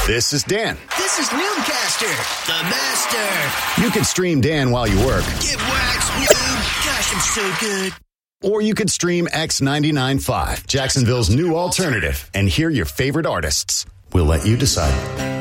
This is Dan. This is Noobcaster, the master. You could stream Dan while you work. Get waxed, noob. Gosh, I'm so good. Or you could stream X99.5, Jacksonville's new alternative, and hear your favorite artists. We'll let you decide.